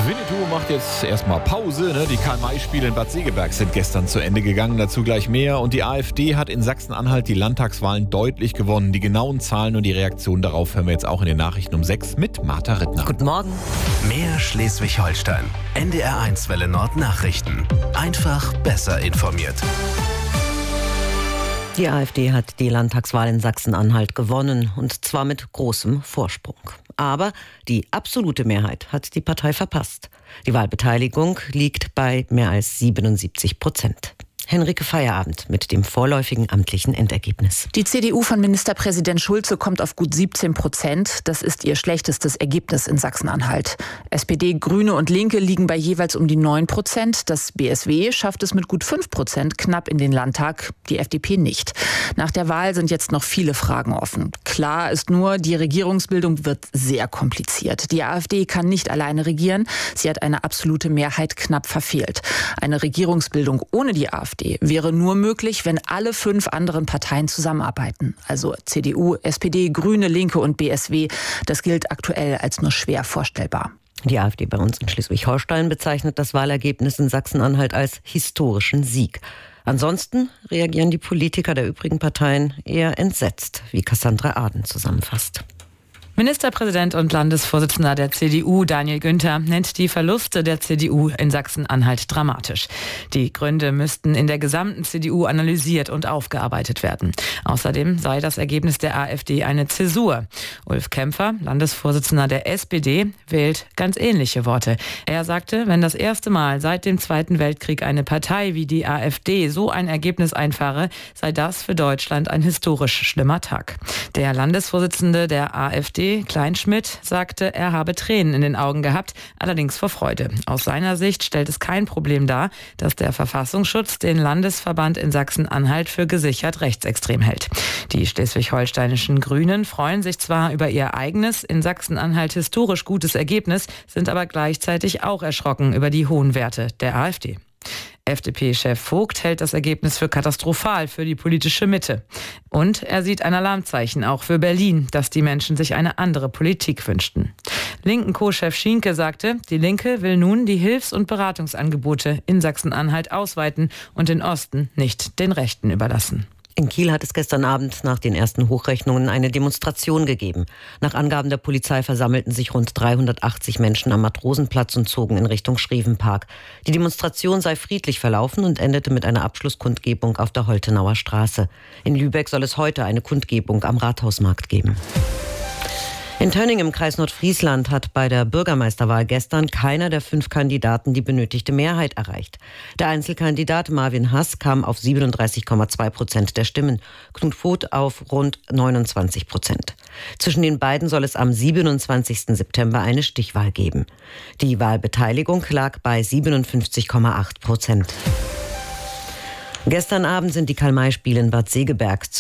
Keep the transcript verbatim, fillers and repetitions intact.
Winnetou macht jetzt erstmal Pause. Ne? Die Karl-May-Spiele in Bad Segeberg sind gestern zu Ende gegangen. Dazu gleich mehr. Und die AfD hat in Sachsen-Anhalt die Landtagswahlen deutlich gewonnen. Die genauen Zahlen und die Reaktion darauf hören wir jetzt auch in den Nachrichten um sechs mit Martha Rittner. Guten Morgen. Mehr Schleswig-Holstein. N D R eins Welle Nord Nachrichten. Einfach besser informiert. Die AfD hat die Landtagswahl in Sachsen-Anhalt gewonnen, und zwar mit großem Vorsprung. Aber die absolute Mehrheit hat die Partei verpasst. Die Wahlbeteiligung liegt bei mehr als siebenundsiebzig Prozent. Henrike Feierabend mit dem vorläufigen amtlichen Endergebnis. Die C D U von Ministerpräsident Schulze kommt auf gut siebzehn Prozent. Das ist ihr schlechtestes Ergebnis in Sachsen-Anhalt. S P D, Grüne und Linke liegen bei jeweils um die neun Prozent. Das B S W schafft es mit gut fünf Prozent knapp in den Landtag, die F D P nicht. Nach der Wahl sind jetzt noch viele Fragen offen. Klar ist nur, die Regierungsbildung wird sehr kompliziert. Die AfD kann nicht alleine regieren. Sie hat eine absolute Mehrheit knapp verfehlt. Eine Regierungsbildung ohne die AfD wäre nur möglich, wenn alle fünf anderen Parteien zusammenarbeiten. Also C D U, S P D, Grüne, Linke und B S W. Das gilt aktuell als nur schwer vorstellbar. Die AfD bei uns in Schleswig-Holstein bezeichnet das Wahlergebnis in Sachsen-Anhalt als historischen Sieg. Ansonsten reagieren die Politiker der übrigen Parteien eher entsetzt, wie Cassandra Aden zusammenfasst. Ministerpräsident und Landesvorsitzender der C D U, Daniel Günther, nennt die Verluste der C D U in Sachsen-Anhalt dramatisch. Die Gründe müssten in der gesamten C D U analysiert und aufgearbeitet werden. Außerdem sei das Ergebnis der AfD eine Zäsur. Ulf Kämpfer, Landesvorsitzender der S P D, wählt ganz ähnliche Worte. Er sagte, wenn das erste Mal seit dem Zweiten Weltkrieg eine Partei wie die AfD so ein Ergebnis einfahre, sei das für Deutschland ein historisch schlimmer Tag. Der Landesvorsitzende der AfD, Kleinschmidt, sagte, er habe Tränen in den Augen gehabt, allerdings vor Freude. Aus seiner Sicht stellt es kein Problem dar, dass der Verfassungsschutz den Landesverband in Sachsen-Anhalt für gesichert rechtsextrem hält. Die schleswig-holsteinischen Grünen freuen sich zwar über ihr eigenes, in Sachsen-Anhalt historisch gutes Ergebnis, sind aber gleichzeitig auch erschrocken über die hohen Werte der AfD. F D P-Chef Vogt hält das Ergebnis für katastrophal für die politische Mitte. Und er sieht ein Alarmzeichen auch für Berlin, dass die Menschen sich eine andere Politik wünschten. Linken Co-Chef Schienke sagte, die Linke will nun die Hilfs- und Beratungsangebote in Sachsen-Anhalt ausweiten und den Osten nicht den Rechten überlassen. In Kiel hat es gestern Abend nach den ersten Hochrechnungen eine Demonstration gegeben. Nach Angaben der Polizei versammelten sich rund dreihundertachtzig Menschen am Matrosenplatz und zogen in Richtung Schrevenpark. Die Demonstration sei friedlich verlaufen und endete mit einer Abschlusskundgebung auf der Holtenauer Straße. In Lübeck soll es heute eine Kundgebung am Rathausmarkt geben. In Tönning im Kreis Nordfriesland hat bei der Bürgermeisterwahl gestern keiner der fünf Kandidaten die benötigte Mehrheit erreicht. Der Einzelkandidat Marvin Hass kam auf siebenunddreißig Komma zwei Prozent der Stimmen, Knut Voth auf rund neunundzwanzig Prozent. Zwischen den beiden soll es am siebenundzwanzigsten September eine Stichwahl geben. Die Wahlbeteiligung lag bei siebenundfünfzig Komma acht Prozent. Gestern Abend sind die Karl-May-Spiele in Bad Segeberg